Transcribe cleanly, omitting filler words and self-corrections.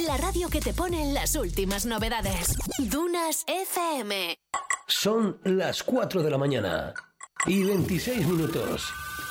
La radio que te pone las últimas novedades. Dunas FM. Son las 4 de la mañana y 26 minutos.